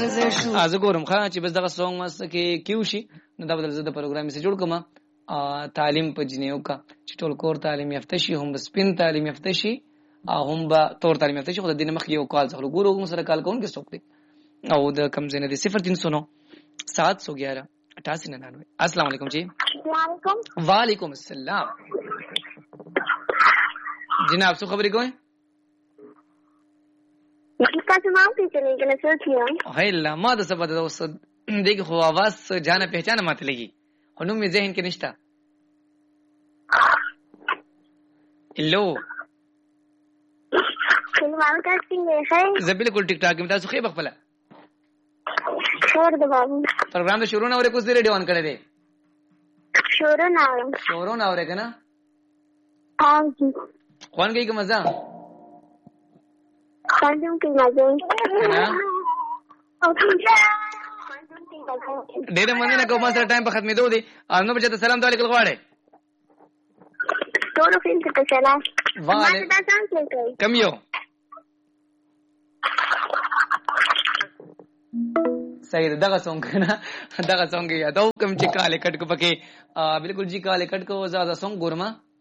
از ګورم خا چې بس دغه سونګ مست کې کیو شي نو دا بدل زده پروګرام یې جوړ کوم تعلیم په جنیو کا چې ټول کور تعلیم یافته شي هم سپین تعلیم یافته شي هم با تور تعلیم یافته شي خو د دین مخ یو کال څخه ګورو موږ سره کال کوون کې څوک دی او د کم زنه دي 0309 711 8899 السلام علیکم جی وعلیکم السلام جناب څه خبرې کوئ تاسو ما په چلې کې څه کیو هیله ما د سبا د اوس دغه خو आवाज جانه پہچانه ماته لګي خو مې ذهن کې نشته هلو کله تاسو څنګه زه بالکل ټیک ټاک یم تاسو خې بخپله خیر د بابا پروګرام د شروع نه اورې کوس ریډیو آن کړی دی شروع نه اورې کنه हाँ जी कौन गई का मजा खानों की मजा ډېر مننه نه کوم سره ټایم په ختمې دوه دي نو بچا ته سلام علیکم غواړې ټول فین ته سلام وعلیکم کم یو صحیح دغه څنګه نه دغه څنګه یادو کوم چې کاله کټ کو پکې بالکل جی کاله کټ کو زیاده څنګه ګورما